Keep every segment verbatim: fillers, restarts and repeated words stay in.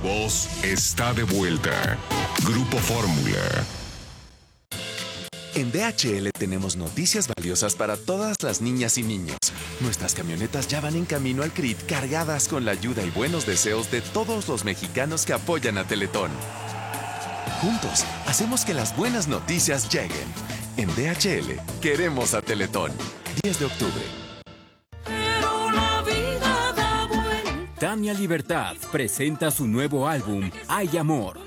voz está de vuelta. Grupo Fórmula. En D H L tenemos noticias valiosas para todas las niñas y niños. Nuestras camionetas ya van en camino al C R I T cargadas con la ayuda y buenos deseos de todos los mexicanos que apoyan a Teletón. Juntos, hacemos que las buenas noticias lleguen. En D H L, queremos a Teletón. diez de octubre. Tania Libertad presenta su nuevo álbum, Hay Amor.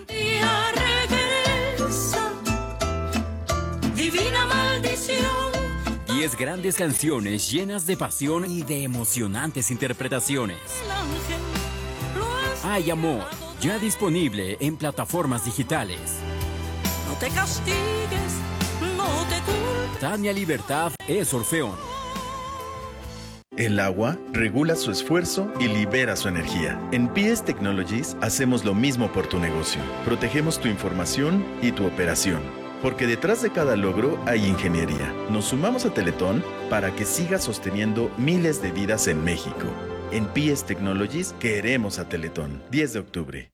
Divina maldición. Diez grandes canciones llenas de pasión y de emocionantes interpretaciones. Hay Amor, ya disponible en plataformas digitales. No te castigues, no te culpes. Tania Libertad es Orfeón. El agua regula su esfuerzo y libera su energía. En P S Technologies hacemos lo mismo por tu negocio. Protegemos tu información y tu operación. Porque detrás de cada logro hay ingeniería. Nos sumamos a Teletón para que siga sosteniendo miles de vidas en México. En P S Technologies queremos a Teletón. diez de octubre.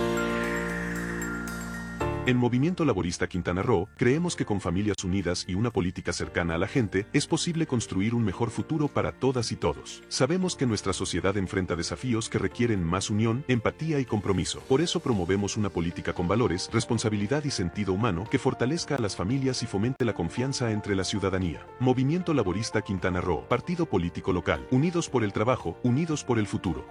En Movimiento Laborista Quintana Roo, creemos que con familias unidas y una política cercana a la gente, es posible construir un mejor futuro para todas y todos. Sabemos que nuestra sociedad enfrenta desafíos que requieren más unión, empatía y compromiso. Por eso promovemos una política con valores, responsabilidad y sentido humano que fortalezca a las familias y fomente la confianza entre la ciudadanía. Movimiento Laborista Quintana Roo, partido político local, unidos por el trabajo, unidos por el futuro.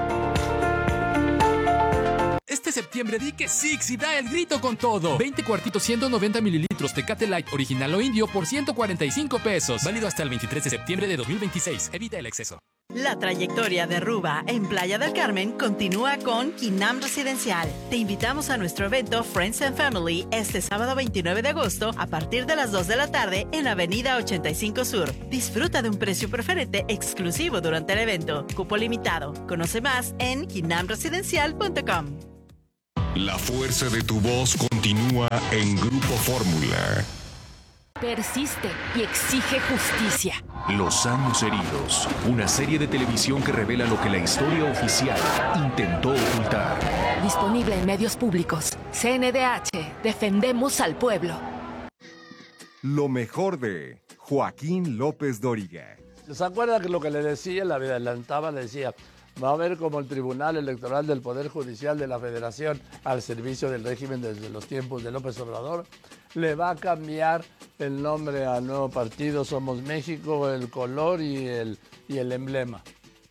Este septiembre di que Six y da el grito con todo. veinte cuartitos ciento noventa mililitros Tecate Light original o indio por ciento cuarenta y cinco pesos. Válido hasta el veintitrés de septiembre de dos mil veintiséis. Evita el exceso. La trayectoria de Ruba en Playa del Carmen continúa con Quinam Residencial. Te invitamos a nuestro evento Friends and Family este sábado veintinueve de agosto a partir de las dos de la tarde en la avenida ochenta y cinco Sur. Disfruta de un precio preferente exclusivo durante el evento. Cupo limitado. Conoce más en quinam residencial punto com. La fuerza de tu voz continúa en Grupo Fórmula. Persiste y exige justicia. Los años heridos, una serie de televisión que revela lo que la historia oficial intentó ocultar. Disponible en medios públicos. C N D H, defendemos al pueblo. Lo mejor de Joaquín López Dóriga. ¿Se acuerda que lo que le decía, le adelantaba, le decía, va a haber como el Tribunal Electoral del Poder Judicial de la Federación al servicio del régimen desde los tiempos de López Obrador? Le va a cambiar el nombre al nuevo partido Somos México, el color y el, y el emblema.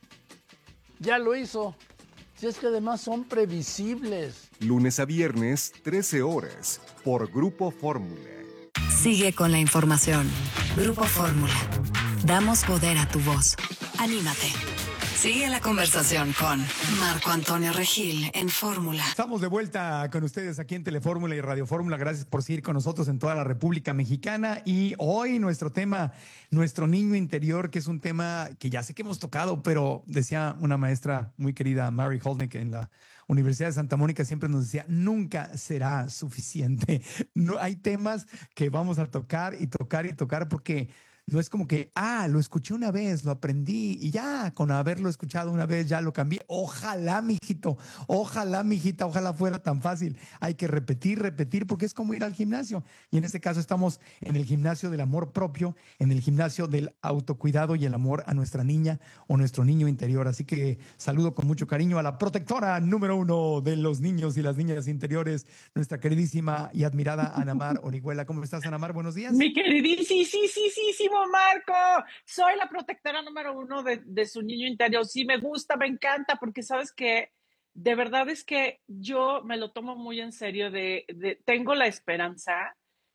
Ya lo hizo. Si es que además son previsibles. Lunes a viernes, trece horas, por Grupo Fórmula. Sigue con la información. Grupo Fórmula. Damos poder a tu voz. Anímate. Sigue la conversación con Marco Antonio Regil en Fórmula. Estamos de vuelta con ustedes aquí en Telefórmula y Radio Fórmula. Gracias por seguir con nosotros en toda la República Mexicana. Y hoy nuestro tema, nuestro niño interior, que es un tema que ya sé que hemos tocado, pero decía una maestra muy querida, Mary Holnick, en la Universidad de Santa Mónica, siempre nos decía, nunca será suficiente. No, hay temas que vamos a tocar y tocar y tocar porque no es como que, ah, lo escuché una vez, lo aprendí y ya, con haberlo escuchado una vez ya lo cambié. Ojalá, mijito, ojalá, mijita, ojalá fuera tan fácil. Hay que repetir, repetir, porque es como ir al gimnasio. Y en este caso estamos en el gimnasio del amor propio, en el gimnasio del autocuidado y el amor a nuestra niña o nuestro niño interior. Así que saludo con mucho cariño a la protectora número uno de los niños y las niñas interiores, nuestra queridísima y admirada Anamar Orihuela. ¿Cómo estás, Anamar? Buenos días. Mi queridísimo Marco, soy la protectora número uno de, de su niño interior. Sí, me gusta, me encanta, porque sabes que de verdad es que yo me lo tomo muy en serio. De, de, tengo la esperanza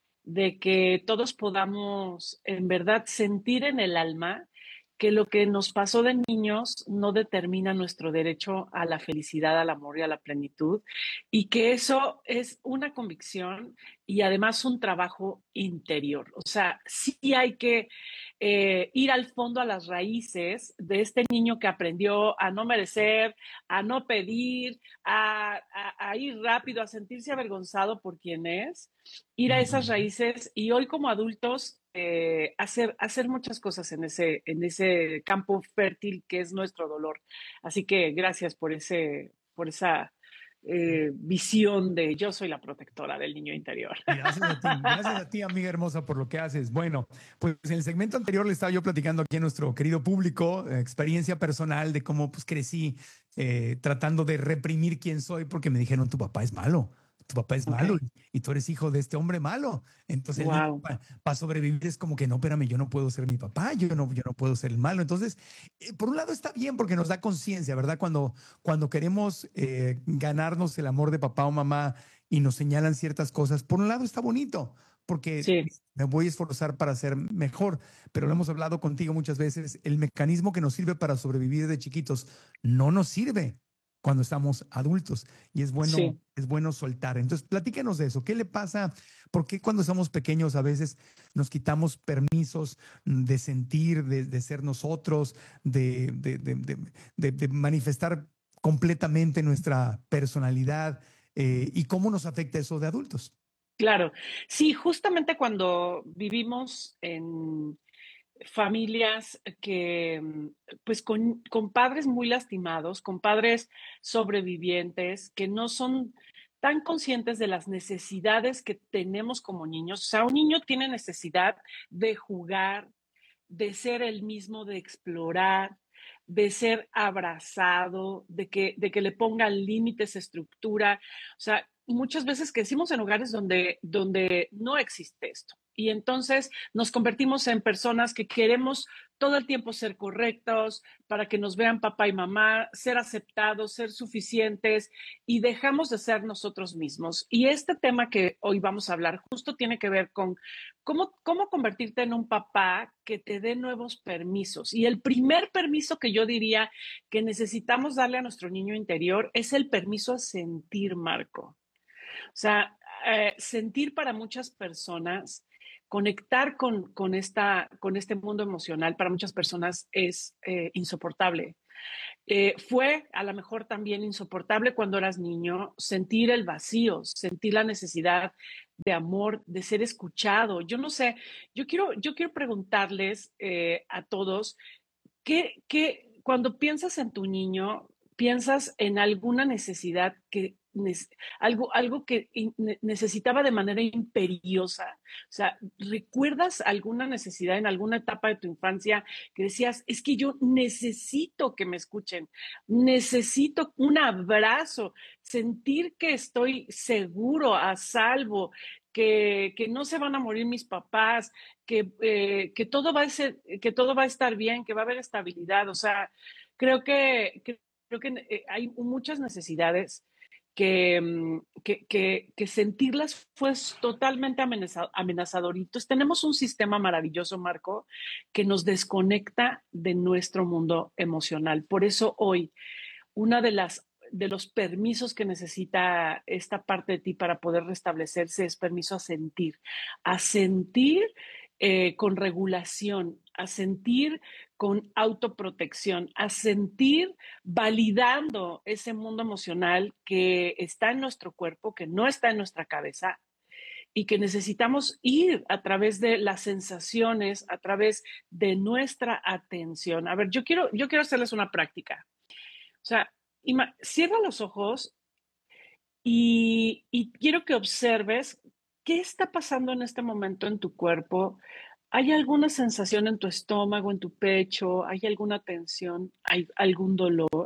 de que todos podamos en verdad sentir en el alma que lo que nos pasó de niños no determina nuestro derecho a la felicidad, al amor y a la plenitud, y que eso es una convicción y además un trabajo interior. O sea, sí hay que eh, ir al fondo, a las raíces de este niño que aprendió a no merecer, a no pedir, a, a, a ir rápido, a sentirse avergonzado por quien es, ir a esas raíces y hoy como adultos eh, hacer, hacer muchas cosas en ese, en ese campo fértil que es nuestro dolor. Así que gracias por, ese, por esa eh, visión de yo soy la protectora del niño interior. Gracias a ti, gracias a ti, amiga hermosa, por lo que haces. Bueno, pues en el segmento anterior le estaba yo platicando aquí a nuestro querido público, eh, experiencia personal de cómo pues crecí eh, tratando de reprimir quién soy porque me dijeron tu papá es malo. Tu papá es malo Okay. y, y tú eres hijo de este hombre malo. Entonces, Wow. para sobrevivir es como que no, espérame, yo no puedo ser mi papá, yo no, yo no puedo ser el malo. Entonces, eh, por un lado está bien porque nos da conciencia, ¿verdad? Cuando, cuando queremos eh, ganarnos el amor de papá o mamá y nos señalan ciertas cosas, por un lado está bonito porque Sí. me voy a esforzar para ser mejor, pero lo hemos hablado contigo muchas veces, el mecanismo que nos sirve para sobrevivir de chiquitos no nos sirve cuando estamos adultos y es bueno, Sí. es bueno soltar. Entonces, platícanos de eso. ¿Qué le pasa? ¿Por qué cuando somos pequeños a veces nos quitamos permisos de sentir, de, de ser nosotros, de, de, de, de, de, de manifestar completamente nuestra personalidad eh, y cómo nos afecta eso de adultos? Claro, sí, justamente cuando vivimos en familias que, mm, pues con, con padres muy lastimados, con padres sobrevivientes, que no son tan conscientes de las necesidades que tenemos como niños. O sea, un niño tiene necesidad de jugar, de ser el mismo, de explorar, de ser abrazado, de que, de que le pongan límites, estructura. O sea, muchas veces crecimos en hogares donde, donde no existe esto. Y entonces nos convertimos en personas que queremos todo el tiempo ser correctos, para que nos vean papá y mamá, ser aceptados, ser suficientes, y dejamos de ser nosotros mismos. Y este tema que hoy vamos a hablar justo tiene que ver con cómo, cómo convertirte en un papá que te dé nuevos permisos. Y el primer permiso que yo diría que necesitamos darle a nuestro niño interior es el permiso a sentir, Marco. O sea, eh, sentir para muchas personas, conectar con, con, esta, con este mundo emocional para muchas personas es eh, insoportable. Eh, fue a lo mejor también insoportable cuando eras niño sentir el vacío, sentir la necesidad de amor, de ser escuchado. Yo no sé, yo quiero, yo quiero preguntarles eh, a todos, ¿qué, qué, cuando piensas en tu niño, piensas en alguna necesidad que Algo, algo que necesitaba de manera imperiosa? O sea, ¿recuerdas alguna necesidad en alguna etapa de tu infancia que decías, es que yo necesito que me escuchen, necesito un abrazo, sentir que estoy seguro, a salvo, que, que no se van a morir mis papás, que, eh, que, todo va a ser, que todo va a estar bien, que va a haber estabilidad? O sea, creo que, que, creo que hay muchas necesidades Que, que, que, que sentirlas fue totalmente amenazador. Entonces tenemos un sistema maravilloso, Marco, que nos desconecta de nuestro mundo emocional. Por eso hoy, una de las de los permisos que necesita esta parte de ti para poder restablecerse es permiso a sentir, a sentir eh, con regulación, a sentir con autoprotección, a sentir validando ese mundo emocional que está en nuestro cuerpo, que no está en nuestra cabeza, y que necesitamos ir a través de las sensaciones, a través de nuestra atención. A ver, yo quiero, yo quiero hacerles una práctica. O sea, ima- cierra los ojos y, y quiero que observes qué está pasando en este momento en tu cuerpo. ¿Hay alguna sensación en tu estómago, en tu pecho? ¿Hay alguna tensión? ¿Hay algún dolor?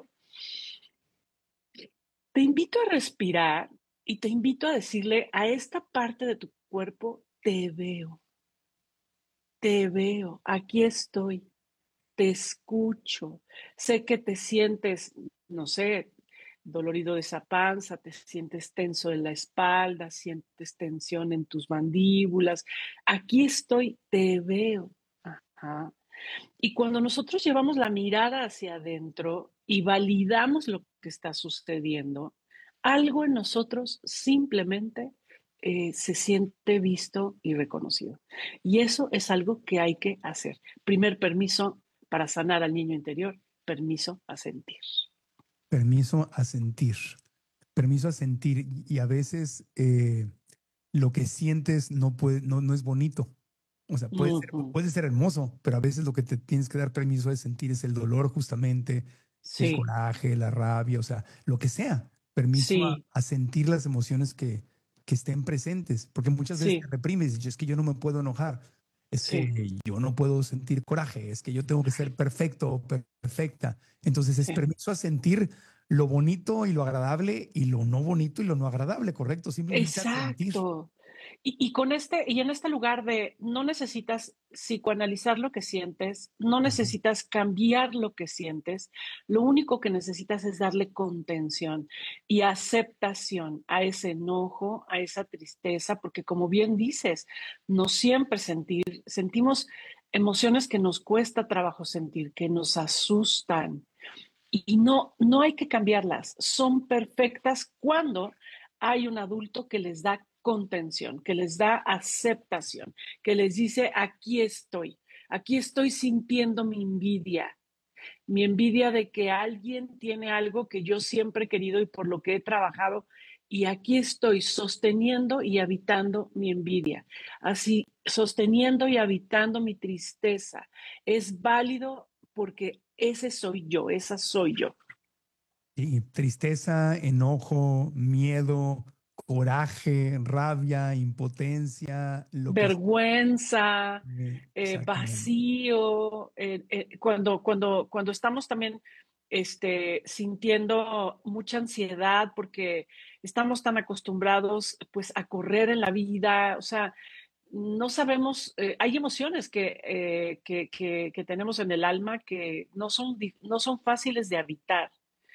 Te invito a respirar y te invito a decirle a esta parte de tu cuerpo, te veo, te veo, aquí estoy, te escucho. Sé que te sientes, no sé, dolorido de esa panza, te sientes tenso en la espalda, sientes tensión en tus mandíbulas. Aquí estoy, te veo. Ajá. Y cuando nosotros llevamos la mirada hacia adentro y validamos lo que está sucediendo, algo en nosotros simplemente eh, se siente visto y reconocido. Y eso es algo que hay que hacer. Primer permiso para sanar al niño interior, permiso a sentir. Permiso a sentir, permiso a sentir y a veces eh, lo que sientes no, puede, no, no es bonito. O sea, puede, uh-huh. ser, puede ser hermoso, pero a veces lo que te tienes que dar permiso de sentir es el dolor justamente, sí. El coraje, la rabia, o sea, lo que sea. permiso Sí. a, a sentir las emociones que, que estén presentes, porque muchas veces Sí. te reprimes y dices, es que yo no me puedo enojar, es Sí. que yo no puedo sentir coraje, es que yo tengo que ser perfecto o perfecta. Entonces es Sí. permiso a sentir lo bonito y lo agradable y lo no bonito y lo no agradable, ¿correcto? Simplemente a sentir. Exacto. Y, y con este, y en este lugar de no necesitas psicoanalizar lo que sientes, no necesitas cambiar lo que sientes, lo único que necesitas es darle contención y aceptación a ese enojo, a esa tristeza, porque como bien dices, no siempre sentir, sentimos emociones que nos cuesta trabajo sentir, que nos asustan. Y no, no hay que cambiarlas, son perfectas cuando hay un adulto que les da contención, que les da aceptación, que les dice, aquí estoy, aquí estoy sintiendo mi envidia, mi envidia de que alguien tiene algo que yo siempre he querido y por lo que he trabajado, y aquí estoy sosteniendo y habitando mi envidia, así, sosteniendo y habitando mi tristeza. Es válido porque ese soy yo, esa soy yo. Y tristeza, enojo, miedo, coraje, rabia, impotencia, lo que Vergüenza, sea. Eh, eh, exactamente. vacío, eh, eh, cuando, cuando, cuando estamos también este, sintiendo mucha ansiedad porque estamos tan acostumbrados pues a correr en la vida, o sea, no sabemos, eh, hay emociones que, eh, que, que, que tenemos en el alma que no son, di- no son fáciles de habitar.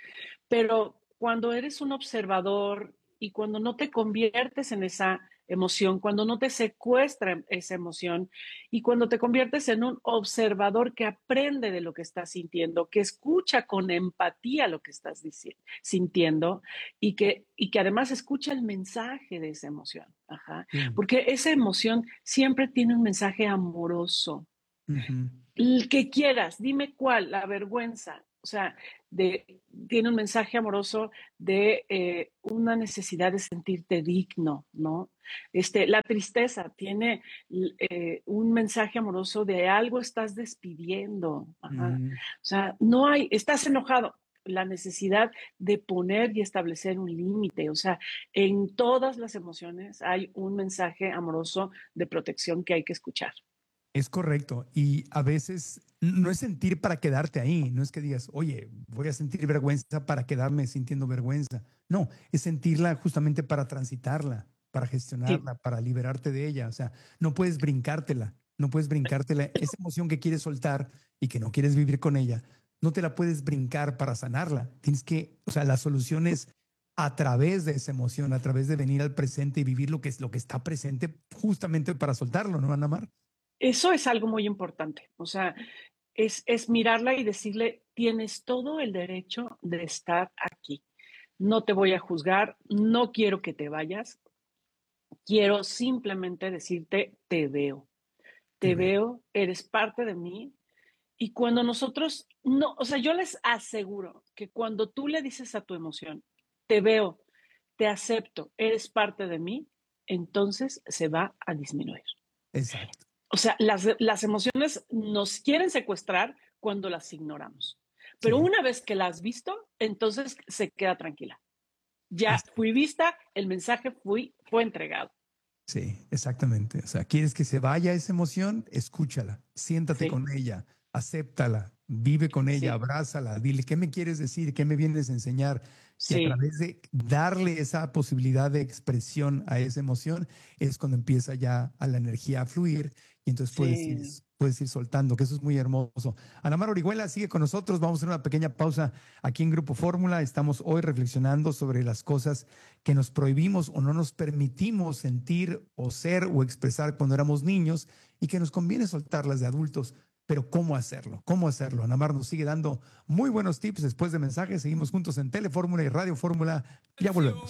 Pero cuando eres un observador y cuando no te conviertes en esa emoción, cuando no te secuestra esa emoción y cuando te conviertes en un observador que aprende de lo que estás sintiendo, que escucha con empatía lo que estás dici- sintiendo y que, y que además escucha el mensaje de esa emoción. Ajá. Sí. Porque esa emoción siempre tiene un mensaje amoroso. Ujú. El que quieras, dime cuál, la vergüenza, o sea, de, tiene un mensaje amoroso de eh, una necesidad de sentirte digno, ¿no? Este, la tristeza tiene eh, un mensaje amoroso de algo estás despidiendo, ajá. Ujú. O sea, no hay, estás enojado, la necesidad de poner y establecer un límite, o sea, en todas las emociones hay un mensaje amoroso de protección que hay que escuchar. Es correcto. Y a veces no es sentir para quedarte ahí. No es que digas, oye, voy a sentir vergüenza para quedarme sintiendo vergüenza. No, es sentirla justamente para transitarla, para gestionarla, Sí. para liberarte de ella. O sea, no puedes brincártela, no puedes brincártela. Esa emoción que quieres soltar y que no quieres vivir con ella, no te la puedes brincar para sanarla. Tienes que, o sea, la solución es a través de esa emoción, a través de venir al presente y vivir lo que es lo que está presente justamente para soltarlo, ¿no, Ana Mar? Eso es algo muy importante, o sea, es, es mirarla y decirle, tienes todo el derecho de estar aquí. No te voy a juzgar, no quiero que te vayas, quiero simplemente decirte, te veo, te, Te veo, eres parte de mí. Y cuando nosotros, no, o sea, yo les aseguro que cuando tú le dices a tu emoción, te veo, te acepto, eres parte de mí, entonces se va a disminuir. Exacto. O sea, las, las emociones nos quieren secuestrar cuando las ignoramos. Pero Sí. una vez que las has visto, entonces se queda tranquila. Ya Así. fui vista, el mensaje fui, fue entregado. Sí, exactamente. O sea, quieres que se vaya esa emoción, escúchala, siéntate Sí. con ella, acéptala, vive con ella, Sí. abrázala, dile qué me quieres decir, qué me vienes a enseñar. Y a Sí. través de darle esa posibilidad de expresión a esa emoción es cuando empieza ya a la energía a fluir y entonces puedes ir, Sí. puedes ir soltando, que eso es muy hermoso. Ana Mar Orihuela sigue con nosotros. Vamos a hacer una pequeña pausa aquí en Grupo Fórmula. Estamos hoy reflexionando sobre las cosas que nos prohibimos o no nos permitimos sentir o ser o expresar cuando éramos niños y que nos conviene soltarlas de adultos. Pero ¿cómo hacerlo? ¿Cómo hacerlo? Ana Mar nos sigue dando muy buenos tips después de mensajes. Seguimos juntos en Telefórmula y Radio Fórmula. Ya volvemos.